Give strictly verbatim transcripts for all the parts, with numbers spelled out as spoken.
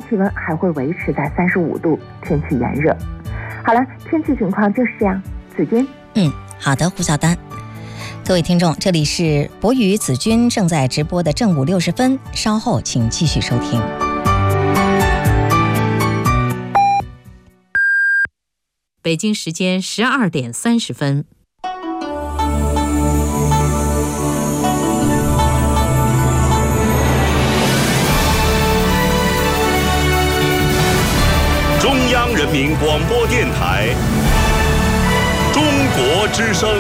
气温还会维持在三十五度，天气炎热。好了，天气情况就是这样。子君， 嗯，好的，胡小丹。各位听众，这里是博宇子君正在直播的正午六十分，稍后请继续收听。 北京时间十二点三十分。 中央人民广播电台中国之声。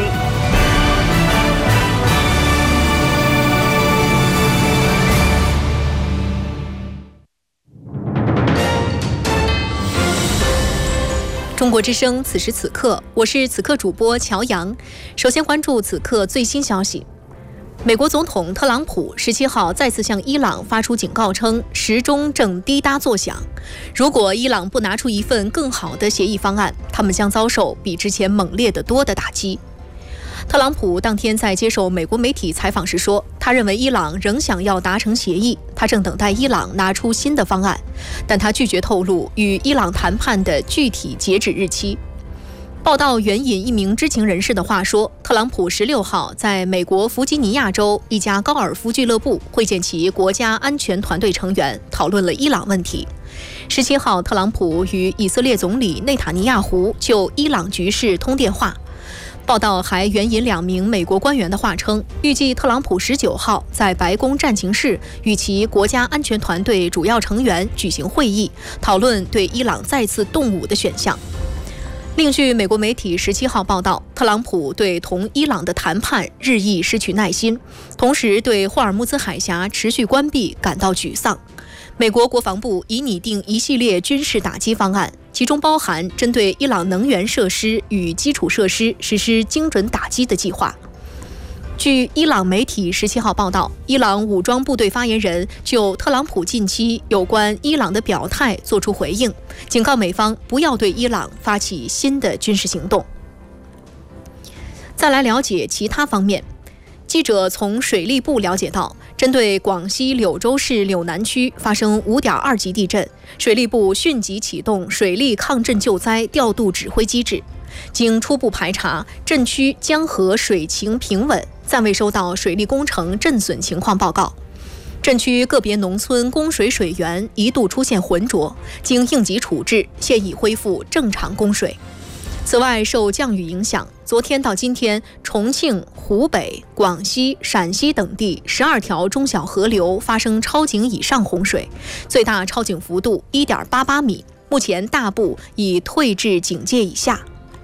中国之声，此时此刻，我是此刻主播乔阳。首先关注此刻最新消息。美国总统特朗普十七号再次向伊朗发出警告称，时钟正滴答作响。如果伊朗不拿出一份更好的协议方案，他们将遭受比之前猛烈得多的打击。特朗普当天在接受美国媒体采访时说，他认为伊朗仍想要达成协议，他正等待伊朗拿出新的方案，但他拒绝透露与伊朗谈判的具体截止日期。报道援引一名知情人士的话说，特朗普十六号在美国弗吉尼亚州一家高尔夫俱乐部会见其国家安全团队成员，讨论了伊朗问题。十七号，特朗普与以色列总理内塔尼亚胡就伊朗局势通电话。报道还援引两名美国官员的话称，预计特朗普十九号在白宫战情室与其国家安全团队主要成员举行会议，讨论对伊朗再次动武的选项。另据美国媒体十七号报道，特朗普对同伊朗的谈判日益失去耐心，同时对霍尔木兹海峡持续关闭感到沮丧。美国国防部已拟定一系列军事打击方案，其中包含针对伊朗能源设施与基础设施实施精准打击的计划。据伊朗媒体十七号报道，伊朗武装部队发言人就特朗普近期有关伊朗的表态作出回应，警告美方不要对伊朗发起新的军事行动。再来了解其他方面，记者从水利部了解到，针对广西柳州市柳南区发生 五点二 级地震，水利部迅即启动水利抗震救灾调度指挥机制。经初步排查，震区江河水情平稳，暂未收到水利工程震损情况报告。震区个别农村供水水源一度出现浑浊，经应急处置，现已恢复正常供水。此外，受降雨影响，昨天到今天，重庆、湖北、广西、陕西等地十二条中小河流发生超警以上洪水，最大超警幅度 一点八八米，目前大部已退至警戒以下。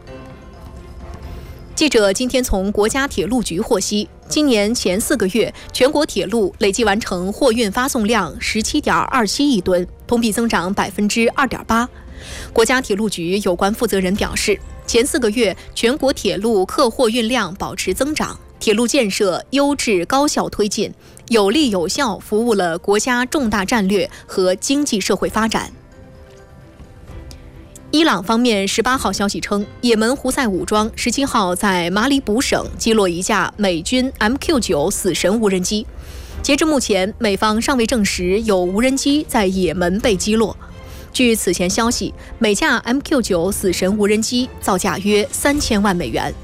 记者今天从国家铁路局获悉，今年前四个月，全国铁路累计完成货运发送量 十七点二七亿吨，同比增长 百分之二点八。国家铁路局有关负责人表示，前四个月全国铁路客货运量保持增长，铁路建设优质高效推进，有力有效服务了国家重大战略和经济社会发展。伊朗方面十八号消息称，也门胡塞武装十七号在马里卜省击落一架美军 M Q 九 死神无人机。截至目前，美方尚未证实有无人机在也门被击落。据此前消息，每架 M Q 九 死神无人机造价约三千万美元。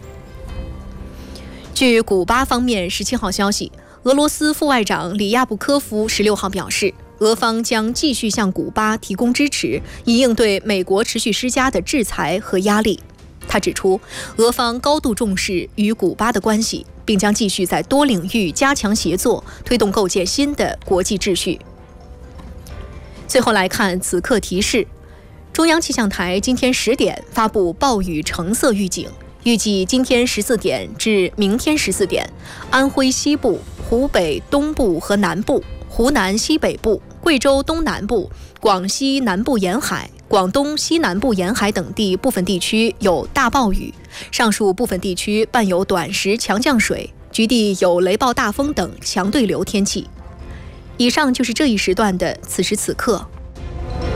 据古巴方面十七号消息，俄罗斯副外长里亚布科夫十六号表示，俄方将继续向古巴提供支持，以应对美国持续施加的制裁和压力。他指出，俄方高度重视与古巴的关系，并将继续在多领域加强协作，推动构建新的国际秩序。最后来看此刻提示，中央气象台今天十点发布暴雨橙色预警，预计今天十四点至明天十四点，安徽西部、湖北东部和南部、湖南西北部、贵州东南部、广西南部沿海、广东西南部沿海等地部分地区有大暴雨，上述部分地区伴有短时强降水，局地有雷暴大风等强对流天气。以上就是这一时段的此时此刻。